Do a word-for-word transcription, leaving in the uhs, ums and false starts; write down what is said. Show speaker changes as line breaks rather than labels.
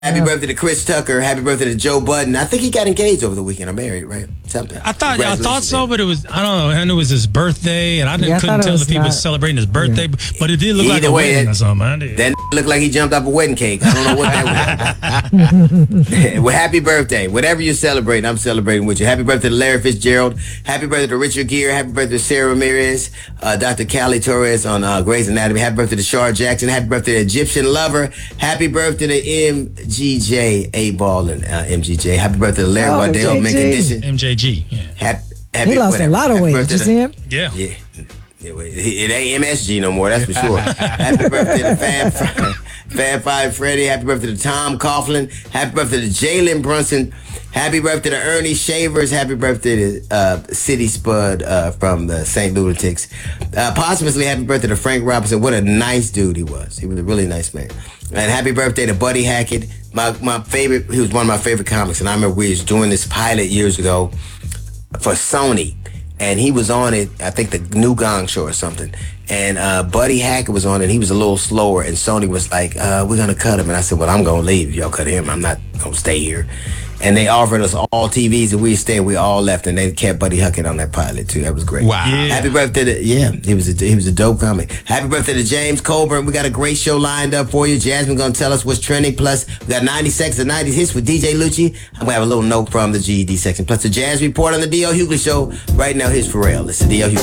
Happy yeah. birthday to Chris Tucker. Happy birthday to Joe Budden. I think he got engaged over the weekend or married, right? Something.
I thought I thought so, but it was I don't know. I knew it was his birthday, and I didn't
yeah, I
couldn't tell if he
not,
was celebrating his birthday, yeah. but it did look Either like a way, wedding or something.
That looked like he jumped off a wedding cake. I don't know what that was. Well, happy birthday. Whatever you're celebrating, I'm celebrating with you. Happy birthday to Larry Fitzgerald. Happy birthday to Richard Gere. Happy birthday to Sarah Ramirez. Uh, Doctor Callie Torres on uh, Grey's Anatomy. Happy birthday to Shar Jackson. Happy birthday to Egyptian Lover. Happy birthday to M G J. A-Ball and uh, M G J. Happy birthday to Larry oh, Waddell, Mint Condition.
M J G. Yeah.
Happy, happy,
he lost
whatever.
a lot of
happy
weight. Did you see him?
Yeah.
Yeah. It ain't M S G no more, that's for sure. Happy birthday to Fab, Fab Five Freddy. Happy birthday to Tom Coughlin. Happy birthday to Jalen Brunson. Happy birthday to Ernie Shavers. Happy birthday to uh, City Spud uh, from the Saint Lunatics. Uh, posthumously, happy birthday to Frank Robinson. What a nice dude he was. He was a really nice man. And happy birthday to Buddy Hackett. My my favorite, he was one of my favorite comics. And I remember we was doing this pilot years ago for Sony. And he was on it, I think the new Gong Show or something. And uh, Buddy Hackett was on it, and he was a little slower. And Sony was like, uh, we're going to cut him. And I said, well, I'm going to leave. Y'all cut him. I'm not going to stay here. And they offered us all T Vs, and we stayed. We all left, and they kept Buddy Hackett on that pilot, too. That was great.
Wow. Yeah.
Happy birthday to, yeah, he was, a, he was a dope comic. Happy birthday to James Colburn. We got a great show lined up for you. Jasmine going to tell us what's trending. Plus, we got ninety seconds of nineties hits with D J Lucci. I'm going to have a little note from the G E D section. Plus, the Jazz Report on the D L Hughley Show. Right now, here's Pharrell. It's the D L Hughley.